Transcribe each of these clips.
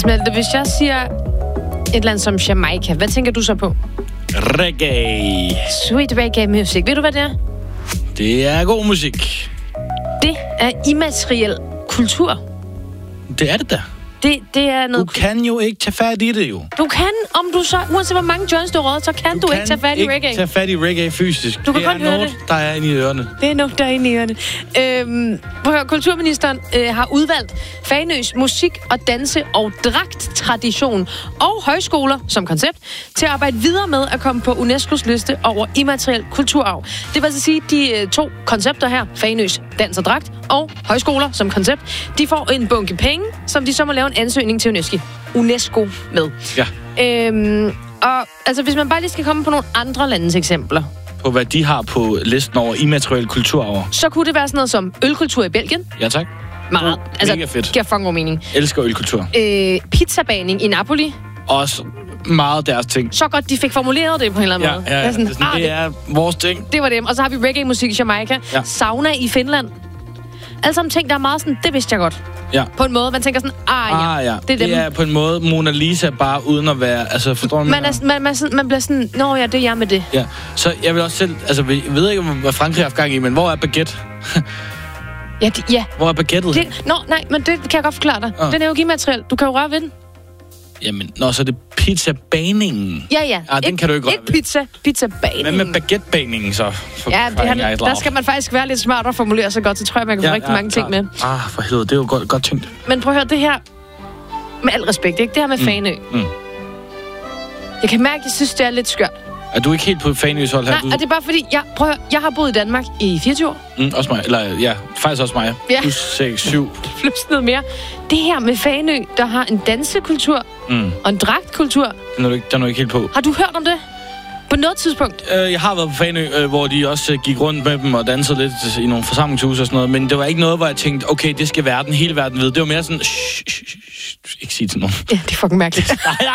Smalte, hvis jeg siger et land som Jamaica, hvad tænker du så på? Reggae. Sweet reggae music. Ved du, hvad det er? Det er god musik. Det er immateriel kultur. Det er det da. Det er noget... Du kan jo ikke tage fat i det, jo. Du kan, om du så... Uanset hvor mange joints du har røget, så kan du ikke tage fat i reggae. Du kan ikke tage fat i reggae fysisk. Du kan kun høre det. Der er inde i ørerne. Det er noget, der er inde i ørerne. Prøv at høre, kulturministeren har udvalgt Fanøs musik- og danse- og dragttradition og højskoler som koncept til at arbejde videre med at komme på UNESCO's liste over immateriel kulturarv. Det vil altså sige, de to koncepter her, Fanøs dans og dragt og højskoler som koncept, de får en bunke penge, som de så må lave en ansøgning til UNESCO med. Ja. Og altså, hvis man bare lige skal komme på nogle andre landes eksempler. På hvad de har på listen over immateriel kulturarv. Så kunne det være sådan noget som ølkultur i Belgien. Ja, tak. Meget. Altså, mega fedt. Giver fucking god mening. Elsker ølkultur. Pizzabaning i Napoli. Også meget deres ting. Så godt, de fik formuleret det på en eller anden måde. Ja, det er vores ting. Det var dem. Og så har vi reggae-musik i Jamaica. Ja. Sauna i Finland. Alle sammen ting, der er meget sådan, det vidste jeg godt. Ja. På en måde, man tænker sådan, ja. Det er på en måde Mona Lisa, bare uden at være... Altså, forstår du, man bliver sådan, nå ja, det er jeg med det. Ja, så jeg vil også selv... Altså, jeg ved ikke, hvad Frankrig har haft gang i, men hvor er baguette? Ja. Hvor er baguettet? Nej, men det kan jeg godt forklare dig. Den er jo ikke immateriel. Du kan jo røre ved den. Jamen, så er det pizzabaningen. Ja. Den kan du ikke røre ved. Pizzabaningen. Hvad med baguettebaningen så? Der skal man faktisk være lidt smart og formulere sig godt, så tror jeg, man kan få rigtig mange ting med. For helvede, det er jo godt tænkt. Men prøv at høre, det her... Med al respekt, ikke? Det her med Fanø. Jeg kan mærke, at jeg synes, det er lidt skørt. Er du ikke helt på Fanøs hold her? Nej, og det er bare fordi, jeg har boet i Danmark i 24 år. Også mig. Eller ja, faktisk også mig. Ja. Plus 6, 7. Plus noget mere. Det her med Fanø, der har en dansekultur og en dragtkultur. Den er du ikke helt på. Har du hørt om det? På noget tidspunkt? Jeg har været på Fanø, hvor de også gik rundt med dem og dansede lidt i nogle forsamlingshuse og sådan noget. Men det var ikke noget, hvor jeg tænkte, okay, det skal hele verden vide. Det var mere sådan, ikke sige til nogen. Ja, det er fucking mærkeligt.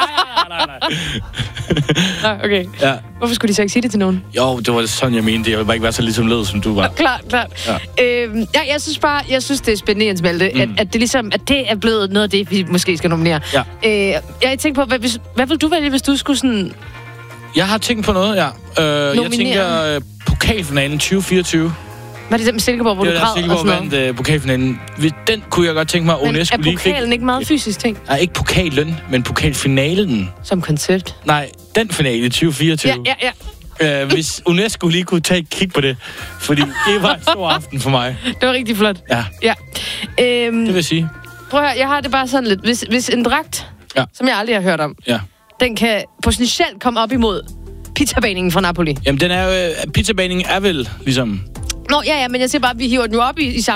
Nej. Okay. Ja. Hvorfor skulle de så ikke sige det til nogen? Jo, det var sådan, jeg mente. Jeg ville bare ikke være så ligesom led, som du var. Klart. Ja. Jeg synes, det er spændende, Jens Malte, at det ligesom, at det er blevet noget af det, vi måske skal nominere. Ja. Jeg tænkte på, hvad vil du vælge, hvis du skulle sådan... Jeg har tænkt på noget, ja. Jeg tænker pokalfinalen 2024. Var det den med Silkeborg, hvor du græd og sådan noget? Silkeborg vandt pokalfinalen. Den kunne jeg godt tænke mig, at UNESCO lige fik. Men er pokalen ikke meget fysisk ting? Nej, ikke pokalen, men pokalfinalen. Som koncept? Nej, den finale i 2024. Ja. Hvis UNESCO lige kunne tage et kig på det. Fordi det var en stor aften for mig. Det var rigtig flot. Ja. Det vil jeg sige. Prøv at høre, jeg har det bare sådan lidt. Hvis en dragt, som jeg aldrig har hørt om, den kan potentielt komme op imod pizzabaningen fra Napoli. Jamen, pizzabaningen er vel ligesom... Nå, ja, men jeg siger bare, at vi hiver den jo op i samme